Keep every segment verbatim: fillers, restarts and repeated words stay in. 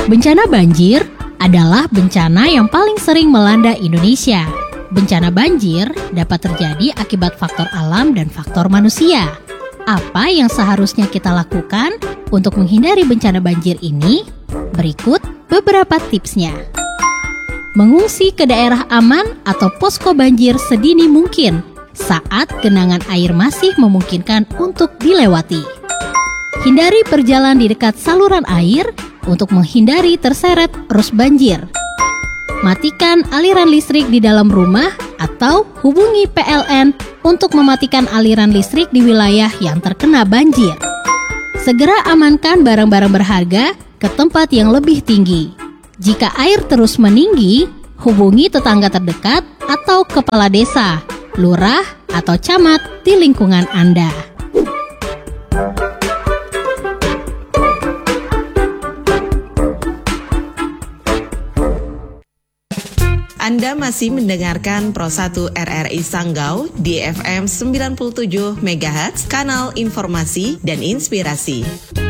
Bencana banjir adalah bencana yang paling sering melanda Indonesia. Bencana banjir dapat terjadi akibat faktor alam dan faktor manusia. Apa yang seharusnya kita lakukan untuk menghindari bencana banjir ini? Berikut beberapa tipsnya. Mengungsi ke daerah aman atau posko banjir sedini mungkin saat genangan air masih memungkinkan untuk dilewati. Hindari berjalan di dekat saluran air untuk menghindari terseret arus banjir. Matikan aliran listrik di dalam rumah atau hubungi P L N untuk mematikan aliran listrik di wilayah yang terkena banjir. Segera amankan barang-barang berharga ke tempat yang lebih tinggi. Jika air terus meninggi, hubungi tetangga terdekat atau kepala desa, lurah, atau camat di lingkungan Anda. Anda masih mendengarkan Pro satu R R I Sanggau di F M sembilan puluh tujuh megahertz, kanal informasi dan inspirasi.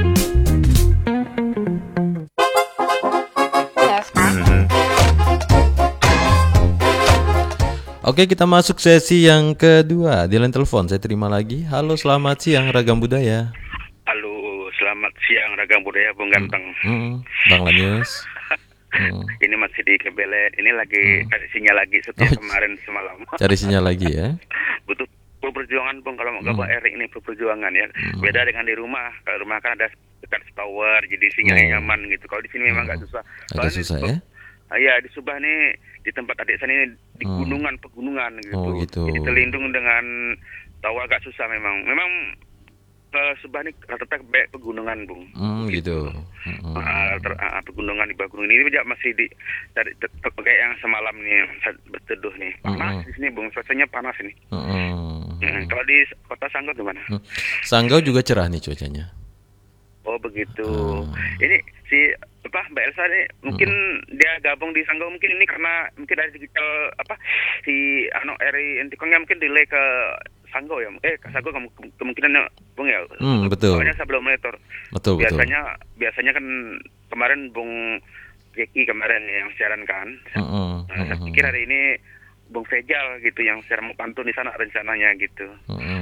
Oke, kita masuk sesi yang kedua. Di line telepon saya terima lagi. Halo, selamat siang Ragam Budaya. Halo, selamat siang Ragam Budaya, Bung Ganteng. Hmm, hmm, Bang Lanius. Hmm. Ini masih di Kebelet. Ini lagi hmm. cari sinyal lagi setelah oh, kemarin semalam. Cari sinyal lagi ya. Butuh perjuangan, Bung, kalau mau gabung hmm. Erik ini perjuangan ya. Hmm. Beda dengan di rumah. Kalau rumah kan ada dekat tower, jadi sinyalnya hmm. nyaman gitu. Kalau di sini memang nggak hmm. susah. Agak susah ya? Iya, di Subah nih, di tempat adik saya ini di hmm. gunungan pegunungan gitu. Oh, gitu. Jadi terlindung dengan tower agak susah memang. Memang Uh, Subah ini rata-rata baik pegunungan, Bung. Hmm, gitu. Hmm. Uh, ter, uh, pegunungan di bawah gunung ini juga masih di dari kayak yang semalam nih berteduh nih. Panas hmm. di sini, Bung. Cuacanya panas ini. Hmm. Hmm. Kalau di kota Sanggau gimana? Hmm. Sanggau juga cerah nih cuacanya. Oh, begitu. Hmm. Ini si apa Mbak Elsa nih mungkin hmm. dia gabung di Sanggau mungkin ini karena mungkin dari digital apa si Ano Eri Entikongnya mungkin delay ke Sanggau ya, eh ke Sanggau kemungkinan Bung ya. Hmm, betul. Soalnya saya belum monitor. Betul, biasanya, betul. Biasanya kan kemarin Bung Jeki kemarin yang siaran kan. Uh-uh, nah, saya uh-uh. pikir hari ini Bung Fejal gitu yang siaran mau pantun di sana rencananya gitu. Uh-uh,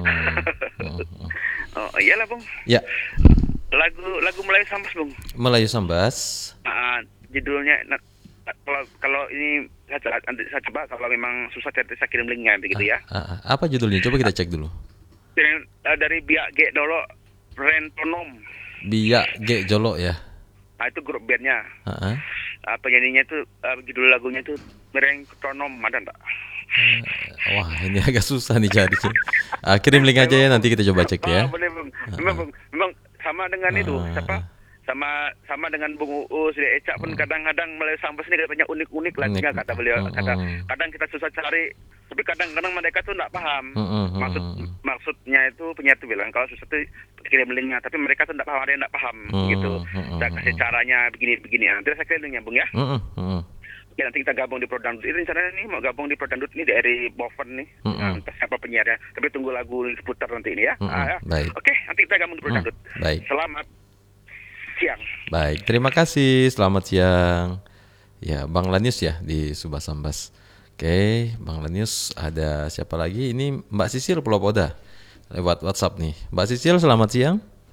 uh-uh. Oh iyalah Bung. Ya. Lagu lagu Melayu Sambas, Bung. Melayu Sambas. Uh, judulnya nah, kalau kalau ini saya, saya coba kalau memang susah saya kirim linknya begitu ya. Uh, uh, apa judulnya? Coba kita cek dulu. Dari, uh, dari Biak G Dolo Rentonom. Biak G Jolo ya. Nah, itu grup bandnya. Uh-huh. Uh, penyanyinya itu uh, judul lagunya itu Rentonom, ada enggak? Uh, wah, ini agak susah nih cari. Uh, kirim link aja ya, nanti kita coba cek ya. Oh, boleh, Bung. Memang, Bung. Memang sama dengan uh, itu siapa sama sama dengan Bung Uus dia Ecak pun uh, kadang-kadang Melayu Sambas ini katanya unik-unik lagunya kata beliau. uh, kata uh, kadang kita susah cari tapi kadang-kadang mereka tuh nggak paham uh, uh, maksud uh, maksudnya itu penyiar tuh bilang kalau susah tuh kirim linknya tapi mereka tuh nggak paham, ada yang nggak paham uh, gitu. Saya uh, kasih caranya begini-begini nanti saya kirim linknya, Bung ya. uh, uh, uh. Oke, nanti kita gabung di Prodangdut. Ini rencananya nih mau gabung di Prodangdut ini dari Boven nih. Uh, uh. Nah, entah siapa penyiarnya. Tapi tunggu lagu seputar nanti ini ya. Uh, uh. Ah, ya. Baik. Oke, nanti kita gabung di Prodangdut. Uh, baik. Selamat siang. Baik, terima kasih. Selamat siang. Ya, Bang Lanius ya di Subah Sambas. Oke, Bang Lanius, ada siapa lagi? Ini Mbak Sisil Pulau Poda lewat WhatsApp nih. Mbak Sisil, selamat siang.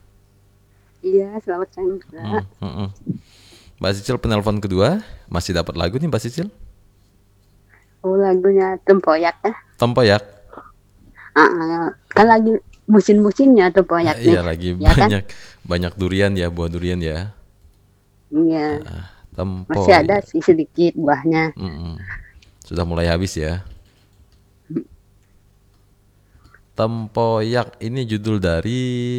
Iya, selamat siang. Hmm, hmm, hmm. Mbak Sisil penelpon kedua, masih dapat lagu nih Mbak Sisil? Oh, lagunya Tempoyak ya? Tempoyak. Uh, kan lagi musim-musimnya Tempoyak nih. Iya, lagi ya, banyak kan? Banyak durian ya, buah durian ya. Iya. Nah, tempoyak. Masih ada sih sedikit buahnya. Mm-mm. Sudah mulai habis ya. Tempoyak ini judul dari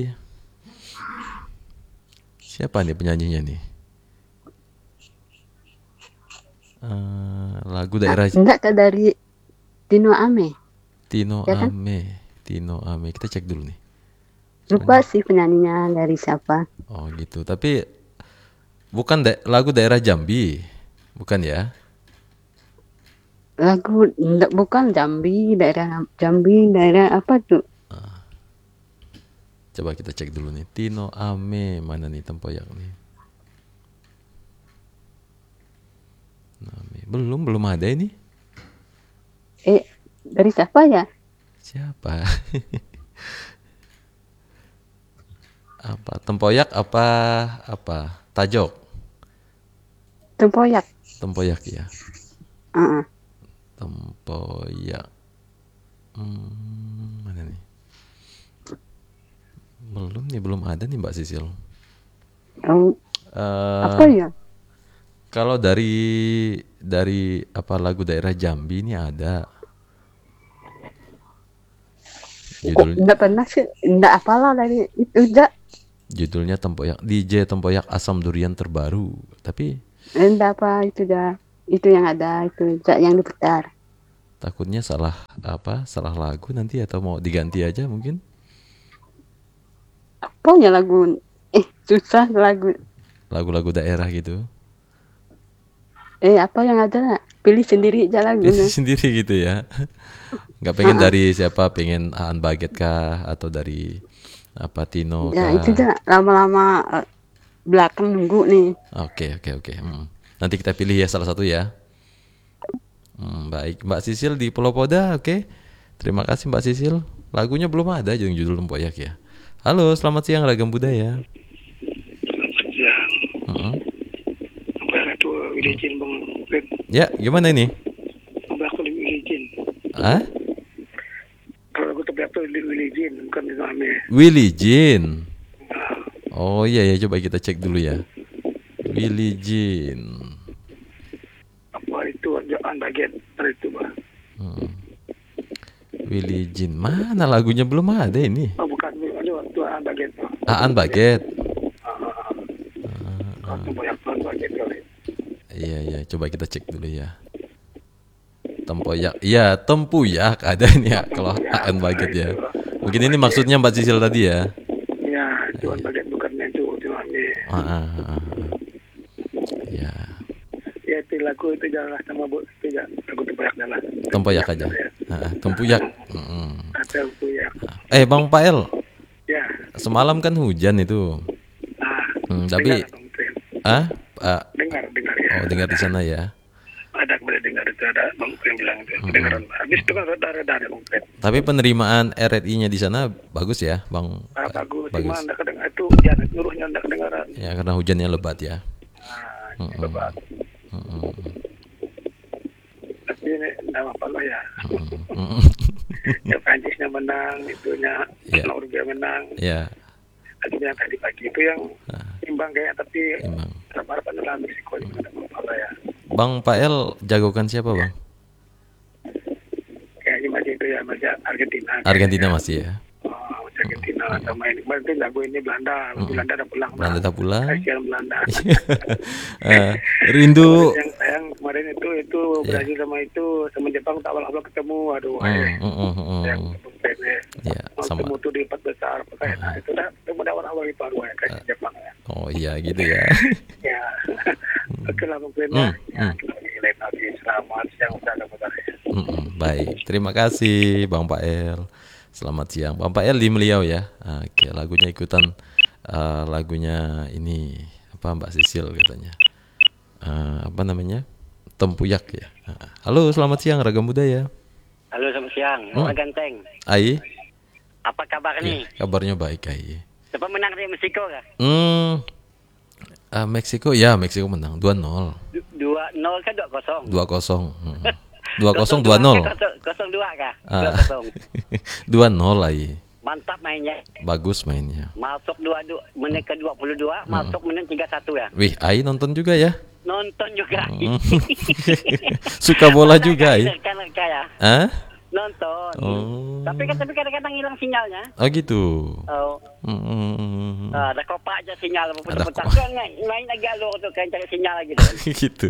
siapa nih penyanyinya nih? Uh, lagu daerah. Ah, enggak ke dari Tino Ame. Tino ya kan? Ame, Tino Ame. Kita cek dulu nih. Lupa sih penyanyinya dari siapa. Oh gitu. Tapi bukan da- lagu daerah Jambi, bukan ya? Lagu enggak, bukan Jambi, daerah Jambi, daerah apa tuh? Uh, coba kita cek dulu nih. Tino Ame mana nih Tempoyak nih? belum belum ada ini. Eh, dari siapa ya? Siapa? Apa? Tempoyak apa apa? Tajok. Tempoyak. Tempoyak ya. Uh-uh. Tempoyak. Hmm, mana nih? Belum nih, belum ada nih Mbak Sisil. Oh, Eh, apa ya? Kalau dari dari apa lagu daerah Jambi ini ada. Kok Judul enggak pernah sih, enggak apalah dari itu aja. judulnya Tempoyak, D J Tempoyak Asam Durian Terbaru. Tapi Enggak apa itu dah. Itu yang ada itu aja yang diputar. takutnya salah apa? Salah lagu nanti atau mau diganti aja mungkin. Apa ya lagu? Eh, susah lagu. Lagu-lagu daerah gitu. Eh, apa yang ada? Pilih sendiri aja lagunya. Sendiri gitu ya. Nggak pengen dari siapa? Pengen Aan Baget kah atau dari apa Tino Ya, kah? itu dah lama-lama eh, belakang nunggu nih. Oke oke oke. Hmm. Nanti kita pilih ya salah satu ya. Hmm, baik Mbak Sisil di Pulau Poda, oke. Terima kasih Mbak Sisil. Lagunya belum ada yang judul Tempoyak ya. Halo, selamat siang Ragam Budaya. Selamat siang. Mm-mm. Abang itu Wilijin Bang Pep. Ya, gimana ini? Abang aku di Wilijin. Ah? Kalau aku tapi aku di Wilijin bukan di Mame. Willy Jin. Oh iya ya, coba kita cek dulu ya. Willy Jin. Apa itu kerjaan bagian dari itu Bang? Hmm. Willy Jin. Mana lagunya belum ada ini? Oh bukan itu tuan bagian. Aan Baget. Aku banyak tuan bagian kali. Iya iya, coba kita cek dulu ya. Tempoyak. Iya, Tempuyak ada ini ya kalau Aan Baget ya. Mungkin ini maksudnya Mbak Sisil tadi ya. Ya, tuan bagian bukannya itu di Mame. Ah, ah, ah, ah. Ya, Ya itu lagu itu jalan sama Bu itu jalan lagu tempoyak jalan. Tempoyak aja. Ah, ah, Tempuyak. Mm-mm. Ada Bu ya. Eh, Bang Pael, Ya. semalam kan hujan itu. Ah. Hmm, tapi dengar, Bang Pep. ah, ah, dengar dengar ya. oh dengar di sana ya. Ada boleh dengar itu ada Bang Pep bilang itu kedengaran. Habis itu kan ada ada ada Bang Pep. Tapi penerimaan R R I-nya di sana bagus ya, Bang. Ah, bagus, Bagus. cuma anda kedengar itu ya seluruhnya anda kedengaran. Ya karena hujannya lebat ya. Nah, itu lebat. Mm-mm. Tapi ini enggak apa lah ya. Mm-mm. Ya Prancisnya menang, itunya Ya. Norwegia menang. Ya, Akhirnya tadi pagi itu yang imbang kayak tapi imbang. harapan adalah Meksiko juga enggak apa lah ya. Bang Pael jagokan siapa, Bang? Kayaknya masih itu ya masih Argentina. Argentina masih ya. Oh, masih Argentina sama ini. Berarti jago ini Belanda. Belanda udah pulang. Belanda tak pulang. Kasihan Belanda. Eh, rindu. Yang sayang kemarin itu itu Brazil sama itu sama Jepang tak awal-awal ketemu. Aduh, Hmm, eh. hmm, hmm, hmm. yang Ya, sama. ketemu tuh di empat besar pakai nah itu dah itu pada awal-awal itu aduh ya kasih Jepang ya. Oh iya gitu ya. Ya. Oke lah mungkin Hmm, ya. hmm. Ya, lain lagi selamat siang udah ada ya. Mm-mm, baik, terima kasih Bang Pael. Selamat siang, Bang Pael di Meliau ya. Oke, lagunya ikutan eh, lagunya ini apa Mbak Sisil katanya. Eh, apa namanya? Tempuyak ya. Ah, halo, selamat siang Ragam Budaya. Halo, selamat siang. Hmm. Orang ganteng. Ai, Apa kabar nih? ya, kabarnya baik Ai. Siapa menang di Meksiko kah? Hmm, ah, Meksiko ya, Meksiko menang dua nol. dua nol kan dua kosong. dua kosong. dua kosong dua nol. kosong dua kah? Ah. dua kosong. dua nol Ai. Mantap mainnya. Bagus mainnya. Masuk dua dua menit ke dua puluh dua, masuk menit tiga satu ya. Wih, Ai nonton juga ya. Nonton juga. Hmm. Suka bola juga Ai. Kan kayak Hah? nonton. Oh. Tapi kan tapi kadang-kadang hilang sinyalnya. Oh gitu. Oh. Hmm. Ah, ada kopak aja sinyal Ada putar-putar. kopak. Kan main lagi alur tuh kan cari sinyal lagi tuh. Gitu.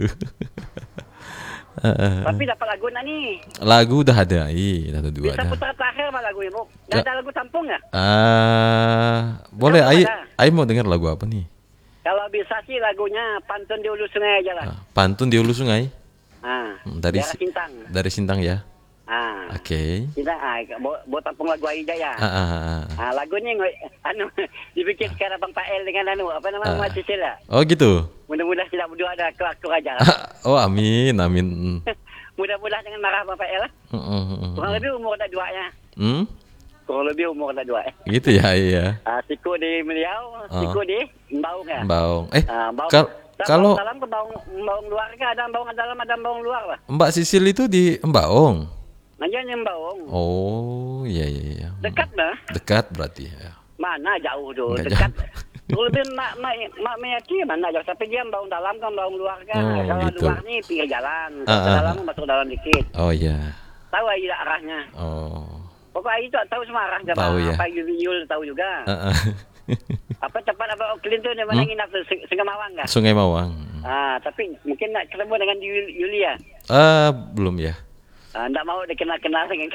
Eh, Tapi dapat lagu nih. lagu udah ada, iya, ada dua Bisa ada. putar terakhir mah lagu ini. Ya. Ada lagu Sampung nggak? Ah, boleh. Kamu Ai, ada? Ai mau dengar lagu apa nih? Kalau bisa sih lagunya Pantun di Hulu Sungai aja lah. Ah, Pantun di Hulu Sungai. Ah, Hmm, dari daerah si- Sintang. Dari Sintang ya. Ah, Oke. Sintang. Ah, buat buat tampung lagu Aida ya. Ah, ah, ah, ah. Ah, lagunya ngo- anu dibikin sekarang Bang Pael dengan anu apa nama Ah. Mas Sisil ya. Oh gitu. Mudah-mudahan tidak berdua ada kelakor aja. Oh, amin, amin. Mudah-mudahan jangan marah Bapak ya lah. Mm, mm, mm, Kurang mm. lebih umur dah dua ya. Hmm? Kurang lebih umur dah dua. Gitu ya, iya. Ah, siku di Meliau, siku di Baung ya. Baung. Eh, Ah, Baung. kal- Tak, kalau Baung dalam ke Baung, Baung luar ke ada Baung dalam ada Baung luar lah. Mbak Sisil itu di Embaong. Nanti yang Baung. Oh, iya iya iya. Dekat dah. Dekat berarti ya. Mana jauh tu, Enggak dekat. Kalau lebih mak mak mak meyaki mana jauh, tapi dia Baung dalam kan Baung luar kan. Oh, Kalau gitu. luar ni pinggir jalan, Ah, kalau ah, dalam masuk dalam dikit. Oh iya. Tahu aja dah arahnya. Oh. Pokok aja tu tahu semua arah jamaah. Tahu ya. Apa Yul Yul tahu juga. Uh, uh. Apa tempat apa Oklin tu dia mana Hmm? nginap tu Seng- Sengamawang kan? Sungai Mawang. Ah, tapi mungkin nak ketemu dengan Yul- Yulia. Ah, belum ya. Ah, tak mau dia kenal-kenal dengan